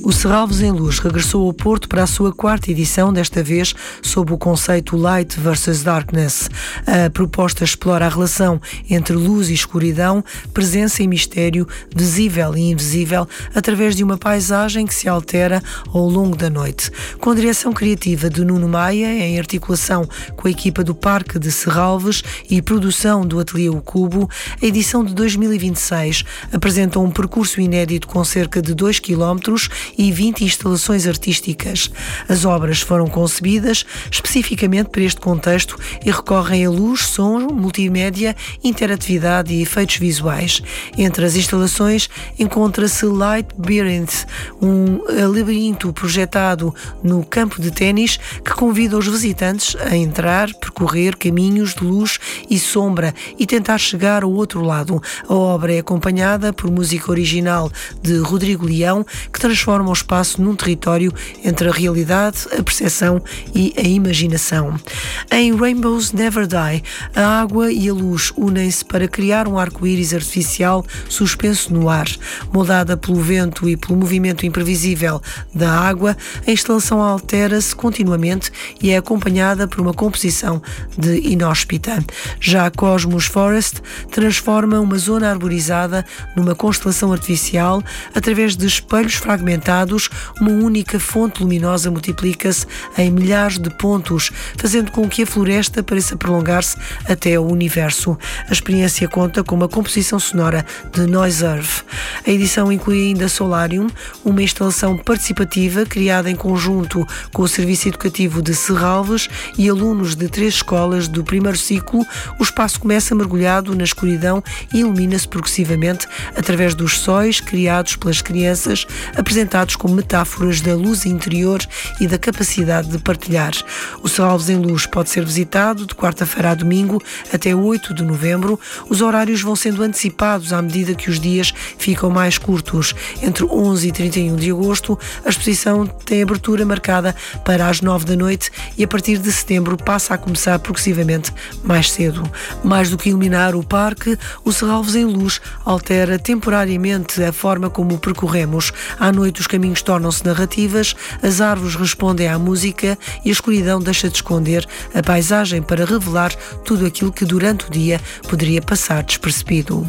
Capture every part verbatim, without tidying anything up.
O Serralves em Luz regressou ao Porto para a sua quarta edição, desta vez sob o conceito Light versus Darkness. A proposta explora a relação entre luz e escuridão, presença e mistério, visível e invisível, através de uma paisagem que se altera ao longo da noite. Com a direção criativa de Nuno Maia, em articulação com a equipa do Parque de Serralves e produção do Ateliê O Cubo, a edição de dois mil e vinte e seis apresenta um percurso inédito com cerca de dois quilómetros e vinte instalações artísticas. As obras foram concebidas especificamente para este contexto e recorrem a luz, som, multimédia, interatividade e efeitos visuais. Entre as instalações encontra-se Light Labyrinth, um labirinto projetado no campo de ténis que convida os visitantes a entrar, percorrer caminhos de luz e sombra e tentar chegar ao outro lado. A obra é acompanhada por música original de Rodrigo Leão, que transforma o espaço num território entre a realidade, a percepção e a imaginação. Em Rainbows Never Die, a água e a luz unem-se para criar um arco-íris artificial suspenso no ar. Moldada pelo vento e pelo movimento imprevisível da água, a instalação altera-se continuamente e é acompanhada por uma composição de inóspita. Já Cosmos Forest transforma uma zona arborizada numa constelação artificial através de espelhos fragmentados. Uma única fonte luminosa multiplica-se em milhares de pontos, fazendo com que a floresta pareça prolongar-se até ao universo. A experiência conta com uma composição sonora de Noise Earth. A edição inclui ainda Solarium, uma instalação participativa criada em conjunto com o Serviço Educativo de Serralves e alunos de três escolas do primeiro ciclo. O espaço começa mergulhado na escuridão e ilumina-se progressivamente através dos sóis criados pelas crianças, apresentados como metáforas da luz interior e da capacidade de partilhar. O Serralves em Luz pode ser visitado de quarta-feira a domingo até oito de novembro. Os horários vão sendo antecipados à medida que os dias ficam mais curtos. Entre onze e trinta e um de agosto, a exposição tem abertura marcada para as nove da noite e a partir de setembro passa a começar progressivamente mais cedo. Mais do que iluminar o parque, o Serralves em Luz altera temporariamente a forma como o percorremos. À noite os caminhos tornam-se narrativas, as árvores respondem à música e a escuridão deixa de esconder a paisagem para revelar tudo aquilo que durante o dia poderia passar despercebido.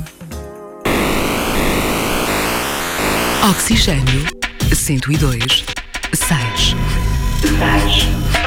Oxigênio cento e dois, seis.